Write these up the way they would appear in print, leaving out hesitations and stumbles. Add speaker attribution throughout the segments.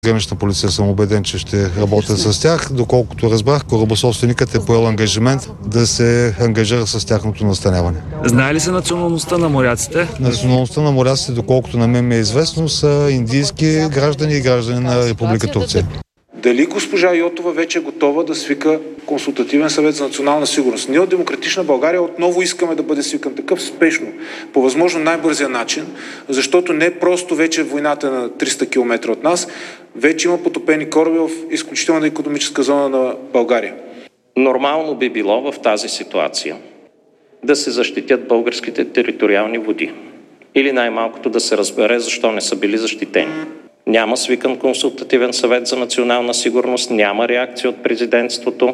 Speaker 1: Гранична полиция съм убеден, че ще работя с тях. Доколкото разбрах, корабособственикът е поел ангажимент да се ангажира с тяхното настаняване.
Speaker 2: Знае ли се националността на моряците?
Speaker 1: Националността на моряците, доколкото на мен ми е известно, са индийски граждани и граждани на Република Турция.
Speaker 3: Дали госпожа Йотова вече е готова да свика консултативен съвет за национална сигурност? Ние от Демократична България отново искаме да бъде свикан такъв спешно, по възможно най-бързия начин, защото не просто вече войната на 300 км от нас, вече има потопени кораби в изключителна икономическа зона на България.
Speaker 4: Нормално би било в тази ситуация да се защитят българските териториални води. Или най-малкото да се разбере защо не са били защитени. Няма свикан консултативен съвет за национална сигурност, няма реакция от президентството.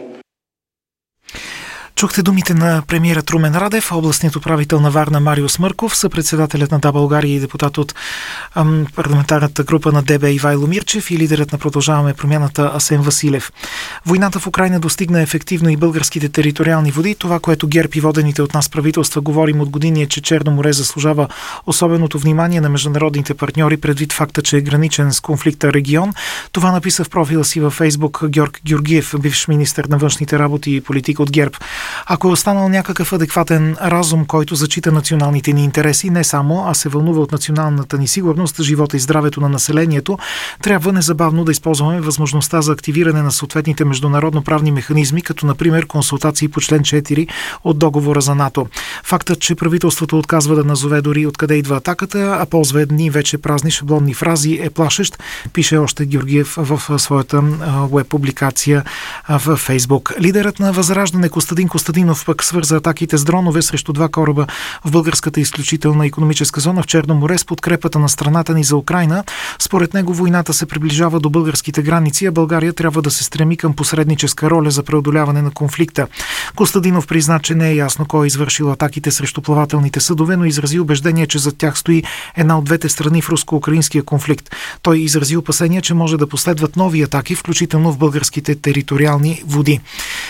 Speaker 5: Чухте думите на премиера Румен Радев, областният управител на Варна Марио Смърков, съпредседателят на Да, България и депутат от парламентарната група на ДБ Ивайло Мирчев и лидерът на Продължаваме промяната Асен Василев. Войната в Украйна достигна ефективно и българските териториални води. Това, което ГЕРБ и водените от нас правителства говорим от години, е, че Черно море заслужава особеното внимание на международните партньори предвид факта, че е граничен с конфликта регион. Това написа в профила си във Фейсбук Георг Георгиев, бивш министър на външните работи и политика от ГЕРБ. Ако е останал някакъв адекватен разум, който зачита националните ни интереси, не само, а се вълнува от националната ни сигурност, живота и здравето на населението, трябва незабавно да използваме възможността за активиране на съответните международно-правни механизми, като например консултации по член 4 от договора за НАТО. Фактът, че правителството отказва да назове дори откъде идва атаката, а ползва едни вече празни шаблонни фрази, е плашещ, пише още Георгиев в своята уеб публикация в Фейсбук. Лидерът на Възраждане Костадин Костадинов пък свърза атаките с дронове срещу 2 кораба в българската изключителна икономическа зона в Черно море с подкрепата на страната ни за Украйна. Според него войната се приближава до българските граници, а България трябва да се стреми към посредническа роля за преодоляване на конфликта. Костадинов призна, че не е ясно кой е извършил атаките срещу плавателните съдове, но изрази убеждение, че зад тях стои една от двете страни в руско-украинския конфликт. Той изрази опасения, че може да последват нови атаки, включително в българските териториални води.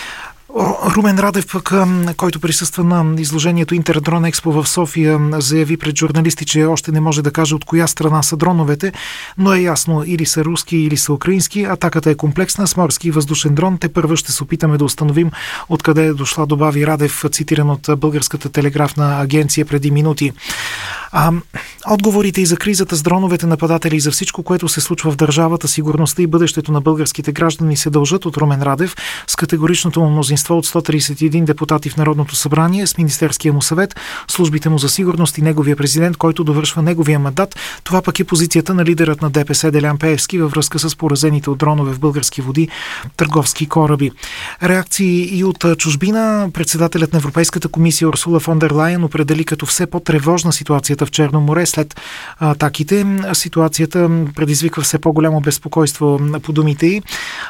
Speaker 5: Румен Радев пък, който присъства на изложението Интердрон Експо в София, заяви пред журналисти, че още не може да каже от коя страна са дроновете, но е ясно, или са руски, или са украински. Атаката е комплексна с морски и въздушен дрон. Тепърва ще се опитаме да установим откъде е дошла, добави Радев, цитиран от Българската телеграфна агенция преди минути. Отговорите и за кризата с дроновете нападатели и за всичко, което се случва в държавата, сигурността и бъдещето на българските граждани се дължат от Румен Радев с категоричното му мнозинство от 131 депутати в Народното събрание, с Министерския му съвет, службите му за сигурност и неговия президент, който довършва неговия мандат. Това пък е позицията на лидерът на ДПС Делян Пеевски във връзка с поразените от дронове в български води търговски кораби. Реакции и от чужбина. Председателят на Европейската комисия Урсула фон дер Лайен определи като все по-тревожна ситуацията в Черно море след атаките. Ситуацията предизвиква все по-голямо безпокойство по думите й.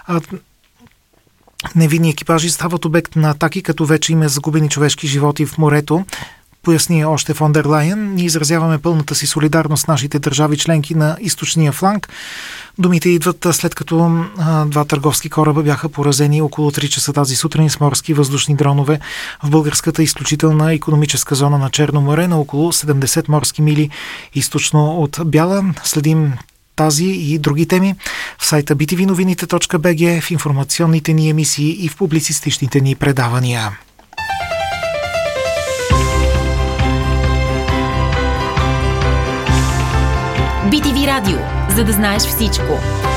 Speaker 5: Невинни екипажи стават обект на атаки, като вече има загубени човешки животи в морето. Поясни още фон дер Лайен. Ние изразяваме пълната си солидарност с нашите държави членки на източния фланг. Думите идват след като 2 търговски кораба бяха поразени около 3 часа тази сутрин с морски въздушни дронове в българската изключителна икономическа зона на Черно море на около 70 морски мили източно от Бяла. Следим тази и други теми в сайта btvnovinite.bg, в информационните ни емисии и в публицистичните ни предавания.
Speaker 6: BTV Радио, за да знаеш всичко.